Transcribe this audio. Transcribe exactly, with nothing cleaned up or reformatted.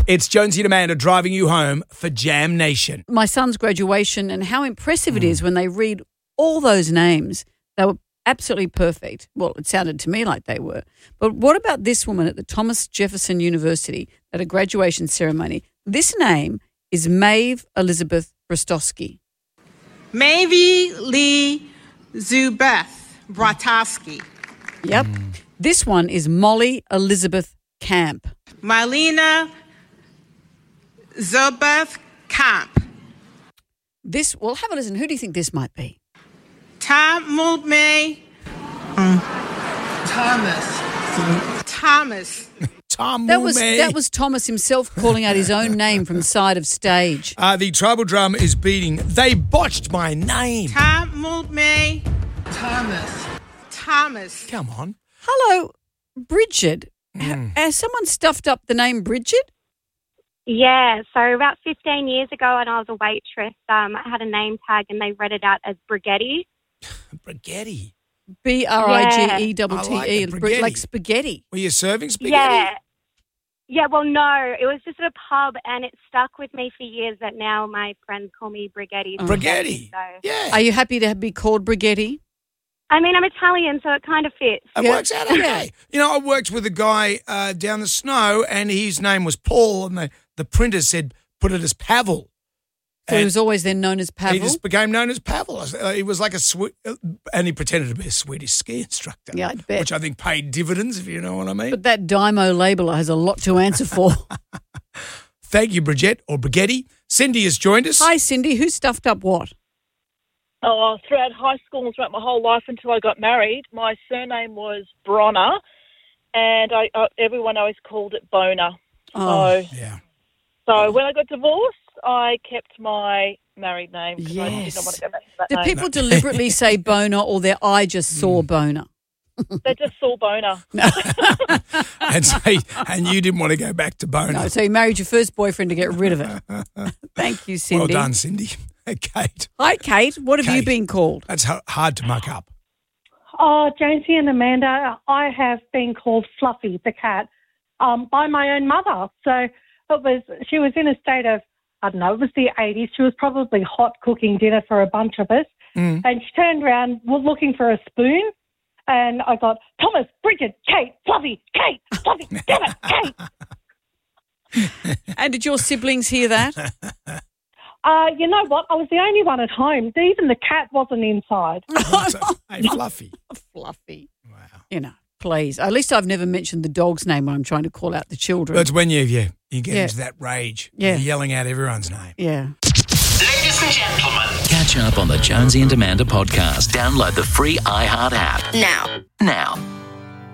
It's Jonesy and Amanda driving you home for Jam Nation. My son's graduation and how impressive it is when they read all those names. They were absolutely perfect. Well, it sounded to me like they were. But what about this woman at the Thomas Jefferson University at a graduation ceremony? This name is Maeve Elizabeth Brostowski. Maeve Lee Zubeth Bratowski. Yep. Mm. This one is Molly Elizabeth Camp. Marlena Zubeth Camp. This, well, have a listen. Who do you think this might be? Tamulme. Mm. Thomas. Thomas. Tom that was that was Thomas himself calling out his own name from the side of stage. Uh, the tribal drum is beating. They botched my name. Tamulme. Thomas. Thomas. Come on. Hello, Bridget. Mm. Has someone stuffed up the name Bridget? Yeah, so about fifteen years ago when I was a waitress, um, I had a name tag and they read it out as Brigetti. Brigetti. B R I G E T T E, like, like spaghetti. Were you serving spaghetti? Yeah. Yeah, well, no, it was just at a pub and it stuck with me for years that now my friends call me Brigetti. Oh. Brigetti, so. yeah. Are you happy to be called Brigetti? I mean, I'm Italian, so it kind of fits. It yeah. works out okay. You know, I worked with a guy uh, down the snow and his name was Paul and the, the printer said put it as Pavel. So and he was always then known as Pavel? He just became known as Pavel. He was like a sweet, and he pretended to be a Swedish ski instructor. Yeah, I'd bet. Which I think paid dividends, if you know what I mean. But that Dymo labeler has a lot to answer for. Thank you, Bridget, or Brigetti. Cindy has joined us. Hi, Cindy. Who stuffed up what? Oh, throughout high school and throughout my whole life until I got married, my surname was Bronner, and I, uh, everyone always called it Boner. Oh, so, yeah. So when I got divorced, I kept my married name because yes. I did not want to go back to that Do name. people no. deliberately say Boner or their eye just saw mm. Boner? They just saw Boner. and, so, and you didn't want to go back to Boner. No, so you married your first boyfriend to get rid of it. Thank you, Cindy. Well done, Cindy. Kate. Hi, Kate. What have Kate. you been called? That's hard to muck up. Oh, Jonesy and Amanda, I have been called Fluffy the cat um, by my own mother. So it was. She was in a state of, I don't know, it was the eighties. She was probably hot cooking dinner for a bunch of us. Mm. And she turned around looking for a spoon. And I thought, Thomas, Bridget, Kate, Fluffy, Kate, Fluffy, damn it, Kate. And did your siblings hear that? Uh, you know what? I was the only one at home. Even the cat wasn't inside. Hey, Fluffy. Fluffy. Wow. You know, please. At least I've never mentioned the dog's name when I'm trying to call out the children. That's when you, yeah, you get yeah. into that rage. Yeah. You're yelling out everyone's name. Yeah. Ladies and gentlemen, catch up on the Jonesy and Amanda podcast. Download the free iHeart app. Now. Now.